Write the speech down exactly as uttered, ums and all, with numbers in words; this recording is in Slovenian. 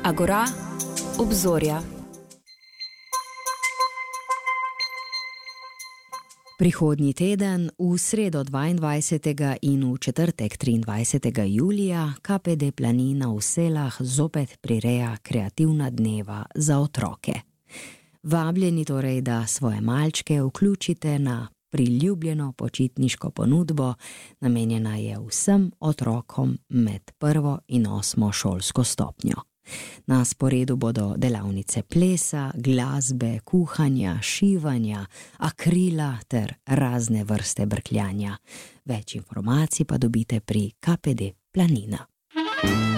Agora, obzorja. Prihodnji teden, v sredo dvaindvajsetega in v četrtek triindvajsetega julija, K P D Planina v Selah zopet prireja kreativna dneva za otroke. Vabljeni torej, da svoje malčke vključite na priljubljeno počitniško ponudbo, namenjena je vsem otrokom med prvo in osmo šolsko stopnjo. Na sporedu bodo delavnice plesa, glasbe, kuhanja, šivanja, akrila ter razne vrste brkljanja. Več informacij pa dobite pri K P D Planina.